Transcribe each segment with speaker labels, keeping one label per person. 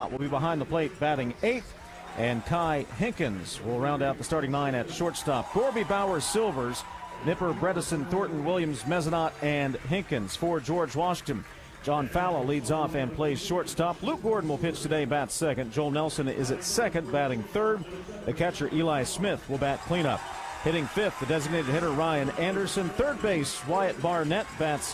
Speaker 1: Scott will be behind the plate batting 8th. And Kai Hinkins will round out the starting 9 at shortstop. Gorby, Bowers, Silvers, Nipper, Bredesen, Thornton, Williams, Mezenot, and Hinkins. For George Washington, John Falla leads off and plays shortstop. Luke Gordon will pitch today, bats second. Joel Nelson is at second, batting third. The catcher, Eli Smith, will bat cleanup. Hitting fifth, the designated hitter, Ryan Anderson. Third base, Wyatt Barnett bats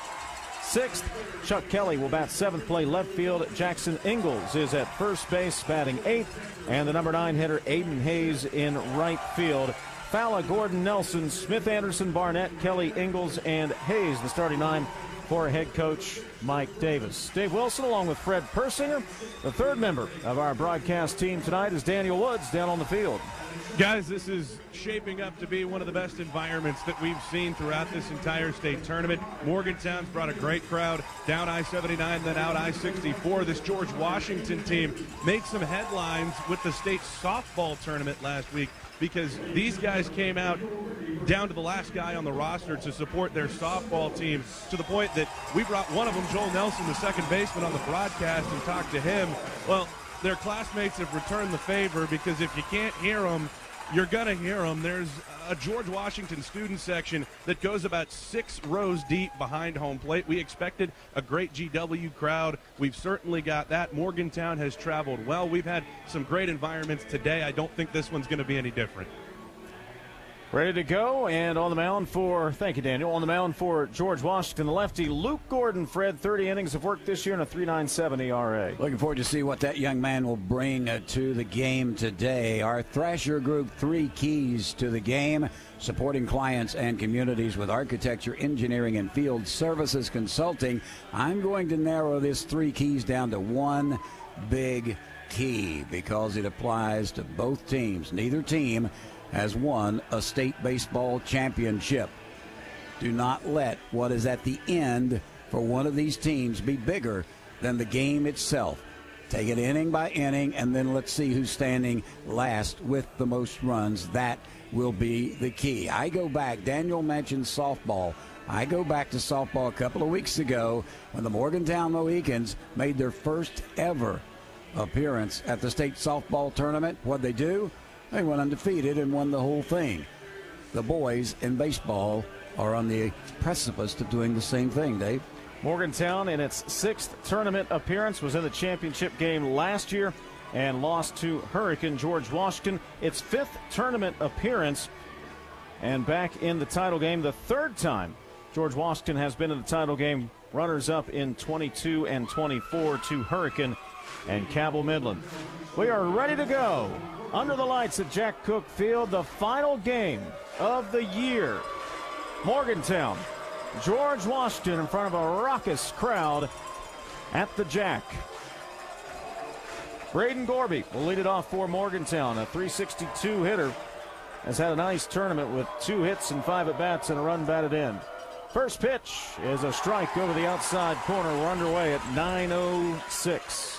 Speaker 1: sixth. Chuck Kelly will bat seventh. Play left field. Jackson Ingalls is at first base, batting eighth. And the number 9 hitter, Aiden Hayes, in right field. Falla, Gordon, Nelson, Smith, Anderson, Barnett, Kelly, Ingalls, and Hayes, the starting 9 for head coach Mike Davis. Dave Wilson along with Fred Persinger. The third member of our broadcast team tonight is Daniel Woods down on the field.
Speaker 2: Guys, this is shaping up to be one of the best environments that we've seen throughout this entire state tournament. Morgantown's brought a great crowd down I-79, then out I-64. This George Washington team made some headlines with the state softball tournament last week because these guys came out down to the last guy on the roster to support their softball team, to the point that we brought one of them, Joel Nelson, the second baseman, on the broadcast and talked to him. Well, their classmates have returned the favor because if you can't hear them, you're going to hear them. There's a George Washington student section that goes about 6 rows deep behind home plate. We expected a great GW crowd. We've certainly got that. Morgantown has traveled well. We've had some great environments today. I don't think this one's going to be any different.
Speaker 1: Ready to go, and on the mound for, thank you, Daniel, on the mound for George Washington, the lefty, Luke Gordon. Fred, 30 innings of work this year and a 3.97 ERA.
Speaker 3: Looking forward to see what that young man will bring to the game today. Our Thrasher Group, 3 keys to the game: supporting clients and communities with architecture, engineering, and field services consulting. I'm going to narrow this 3 keys down to one big key because it applies to both teams. Neither team has won a state baseball championship. Do not let what is at the end for one of these teams be bigger than the game itself. Take it inning by inning, and then let's see who's standing last with the most runs. That will be the key. I go back, Daniel mentioned softball. I go back to softball a couple of weeks ago when the Morgantown Mohicans made their first ever appearance at the state softball tournament. What'd they do? They went undefeated and won the whole thing. The boys in baseball are on the precipice of doing the same thing, Dave.
Speaker 1: Morgantown, in its 6th tournament appearance, was in the championship game last year and lost to Hurricane George Washington. Its 5th tournament appearance and back in the title game the 3rd time George Washington has been in the title game. Runners-up in 22 and 24 to Hurricane and Cabell Midland. We are ready to go. Under the lights at Jack Cook Field, the final game of the year. Morgantown, George Washington in front of a raucous crowd at the Jack. Braden Gorby will lead it off for Morgantown. A .362 hitter has had a nice tournament with 2 hits and 5 at-bats and a run batted in. First pitch is a strike over the outside corner. We're underway at 9:06.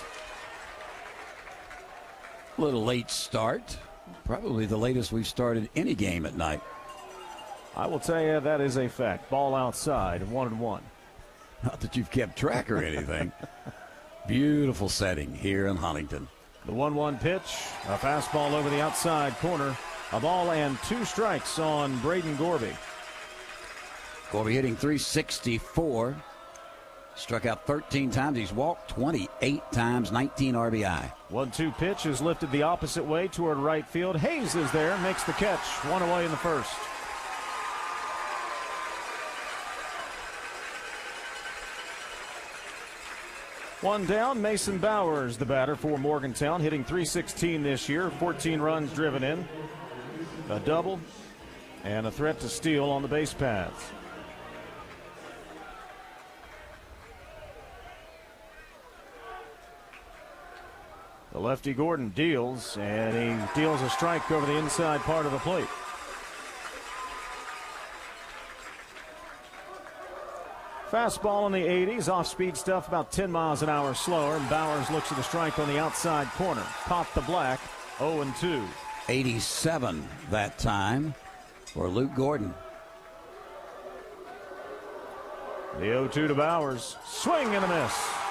Speaker 3: Little late start. Probably the latest we've started any game at night.
Speaker 1: I will tell you that is a fact. Ball outside, 1-1.
Speaker 3: Not that you've kept track or anything. Beautiful setting here in Huntington.
Speaker 1: The 1-1 pitch, a fastball over the outside corner. A ball and 2 strikes on Braden Gorby.
Speaker 3: Gorby hitting .364. Struck out 13 times. He's walked 28 times, 19 RBI.
Speaker 1: 1-2 pitch is lifted the opposite way toward right field. Hayes is there, makes the catch. 1 away in the first. One down, Mason Bowers, the batter for Morgantown, hitting .316 this year. 14 runs driven in, a double, and a threat to steal on the base paths. The lefty Gordon deals, and he deals a strike over the inside part of the plate. Fastball in the 80s, off-speed stuff about 10 miles an hour slower, and Bowers looks at the strike on the outside corner. Caught the black, 0-2.
Speaker 3: 87 that time for Luke Gordon.
Speaker 1: The 0-2 to Bowers. Swing and a miss.